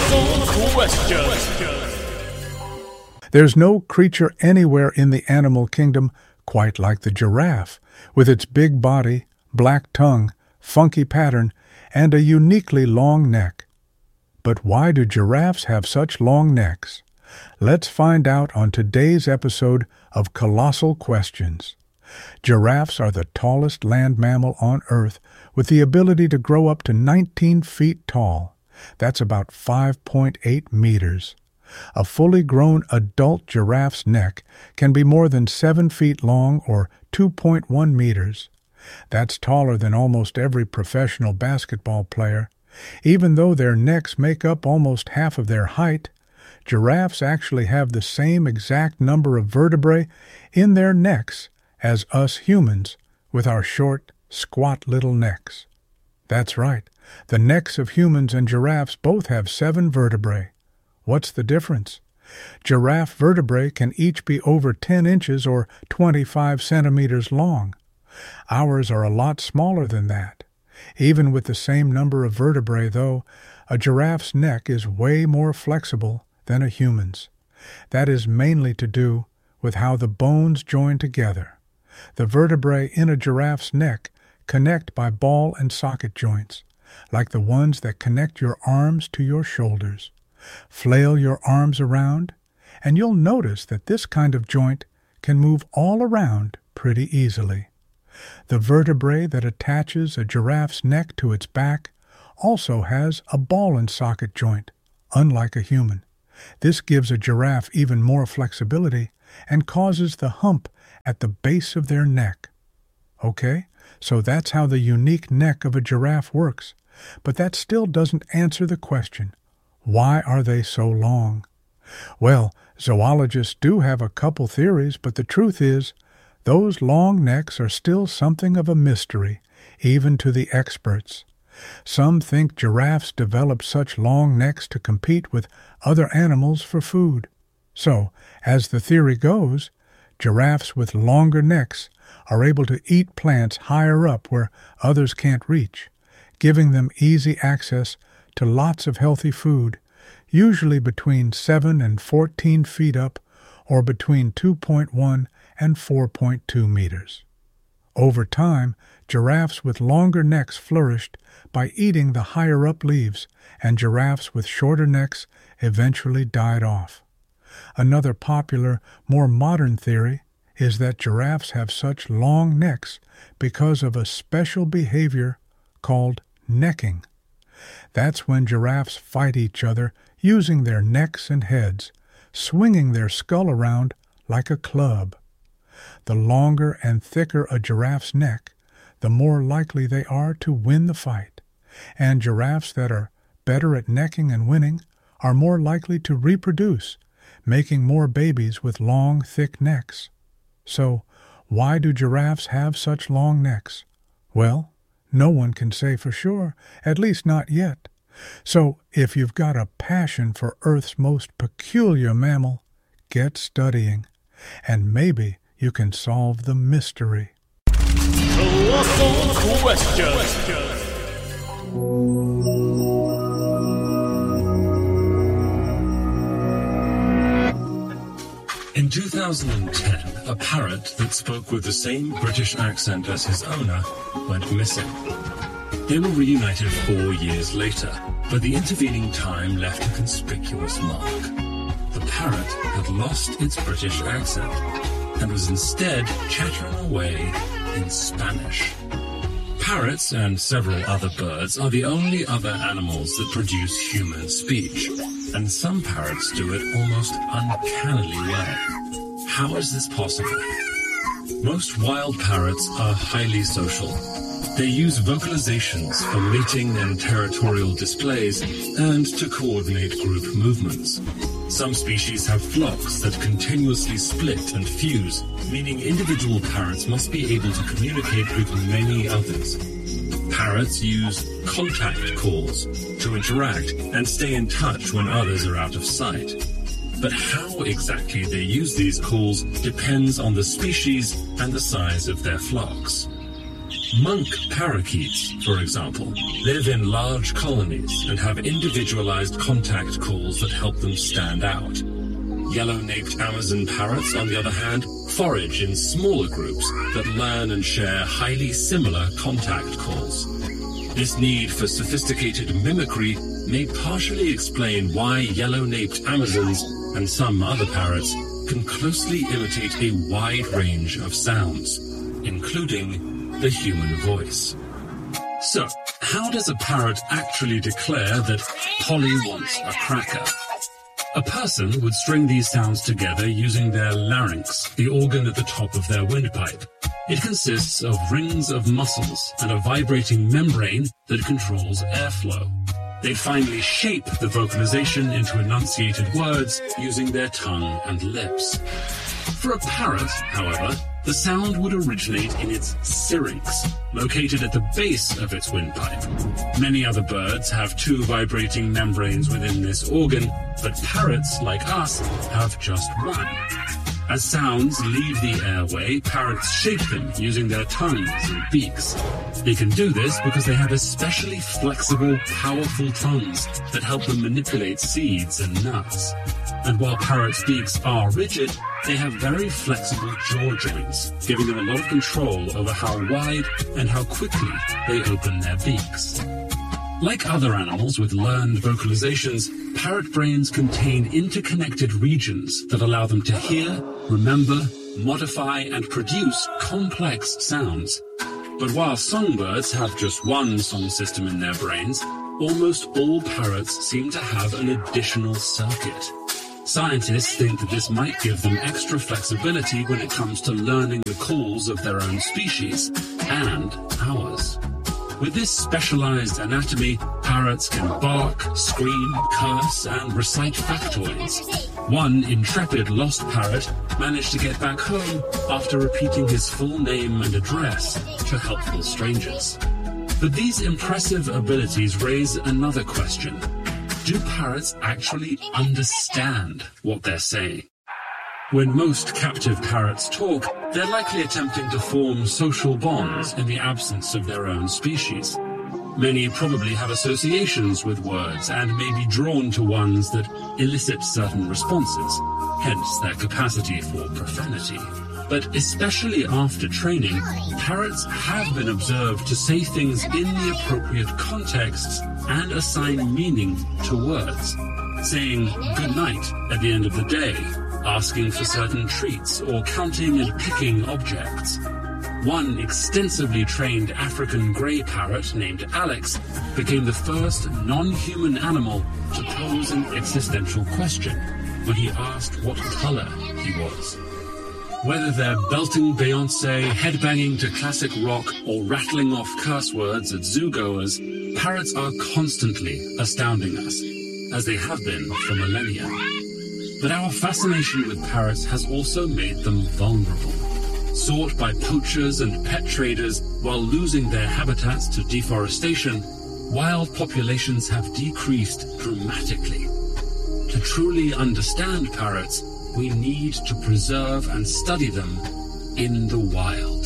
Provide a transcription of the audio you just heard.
Colossal Question. There's no creature anywhere in the animal kingdom quite like the giraffe, with its big body, black tongue, funky pattern, and a uniquely long neck. But why do giraffes have such long necks? Let's find out on today's episode of Colossal Questions. Giraffes are the tallest land mammal on Earth, with the ability to grow up to 19 feet tall. That's about 5.8 meters. A fully grown adult giraffe's neck can be more than 7 feet long or 2.1 meters. That's taller than almost every professional basketball player. Even though their necks make up almost half of their height, giraffes actually have the same exact number of vertebrae in their necks as us humans with our short, squat little necks. That's right, the necks of humans and giraffes both have 7 vertebrae. What's the difference? Giraffe vertebrae can each be over 10 inches or 25 centimeters long. Ours are a lot smaller than that. Even with the same number of vertebrae, though, a giraffe's neck is way more flexible than a human's. That is mainly to do with how the bones join together. The vertebrae in a giraffe's neck connect by ball and socket joints, like the ones that connect your arms to your shoulders. Flail your arms around, and you'll notice that this kind of joint can move all around pretty easily. The vertebrae that attaches a giraffe's neck to its back also has a ball and socket joint, unlike a human. This gives a giraffe even more flexibility and causes the hump at the base of their neck. Okay, so that's how the unique neck of a giraffe works, but that still doesn't answer the question. Why are they so long? Well, zoologists do have a couple theories, but the truth is, those long necks are still something of a mystery, even to the experts. Some think giraffes developed such long necks to compete with other animals for food. So, as the theory goes, giraffes with longer necks are able to eat plants higher up where others can't reach, giving them easy access to lots of healthy food, usually between 7 and 14 feet up or between 2.1 and 4.2 meters. Over time, giraffes with longer necks flourished by eating the higher-up leaves, and giraffes with shorter necks eventually died off. Another popular, more modern theory is that giraffes have such long necks because of a special behavior called necking. That's when giraffes fight each other using their necks and heads, swinging their skull around like a club. The longer and thicker a giraffe's neck, the more likely they are to win the fight, and giraffes that are better at necking and winning are more likely to reproduce, making more babies with long, thick necks. So, why do giraffes have such long necks? Well, no one can say for sure, at least not yet. So, if you've got a passion for Earth's most peculiar mammal, get studying, and maybe you can solve the mystery. Colossal Question. In 2010, a parrot that spoke with the same British accent as his owner went missing. They were reunited 4 years later, but the intervening time left a conspicuous mark. The parrot had lost its British accent and was instead chattering away in Spanish. Parrots and several other birds are the only other animals that produce human speech, and some parrots do it almost uncannily well. How is this possible? Most wild parrots are highly social. They use vocalizations for mating and territorial displays and to coordinate group movements. Some species have flocks that continuously split and fuse, meaning individual parrots must be able to communicate with many others. Parrots use contact calls to interact and stay in touch when others are out of sight. But how exactly they use these calls depends on the species and the size of their flocks. Monk parakeets, for example, live in large colonies and have individualized contact calls that help them stand out. Yellow-naped Amazon parrots, on the other hand, forage in smaller groups that learn and share highly similar contact calls. This need for sophisticated mimicry may partially explain why yellow-naped Amazons and some other parrots can closely imitate a wide range of sounds, including the human voice. So, how does a parrot actually declare that Polly wants a cracker? A person would string these sounds together using their larynx, the organ at the top of their windpipe. It consists of rings of muscles and a vibrating membrane that controls airflow. They finally shape the vocalization into enunciated words using their tongue and lips. For a parrot, however, the sound would originate in its syrinx, located at the base of its windpipe. Many other birds have two vibrating membranes within this organ, but parrots, like us, have just one. As sounds leave the airway, parrots shape them using their tongues and beaks. They can do this because they have especially flexible, powerful tongues that help them manipulate seeds and nuts. And while parrots' beaks are rigid, they have very flexible jaw joints, giving them a lot of control over how wide and how quickly they open their beaks. Like other animals with learned vocalizations, parrot brains contain interconnected regions that allow them to hear, remember, modify, and produce complex sounds. But while songbirds have just one song system in their brains, almost all parrots seem to have an additional circuit. Scientists think that this might give them extra flexibility when it comes to learning the calls of their own species and ours. With this specialized anatomy, parrots can bark, scream, curse, and recite factoids. One intrepid lost parrot managed to get back home after repeating his full name and address to helpful strangers. But these impressive abilities raise another question. Do parrots actually understand what they're saying? When most captive parrots talk, they're likely attempting to form social bonds in the absence of their own species. Many probably have associations with words and may be drawn to ones that elicit certain responses, hence their capacity for profanity. But especially after training, parrots have been observed to say things in the appropriate contexts and assign meaning to words, saying good night at the end of the day, asking for certain treats, or counting and picking objects. One extensively trained African grey parrot named Alex became the first non-human animal to pose an existential question when he asked what color he was. Whether they're belting Beyoncé, headbanging to classic rock, or rattling off curse words at zoo-goers, parrots are constantly astounding us, as they have been for millennia. But our fascination with parrots has also made them vulnerable. Sought by poachers and pet traders while losing their habitats to deforestation, wild populations have decreased dramatically. To truly understand parrots, we need to preserve and study them in the wild.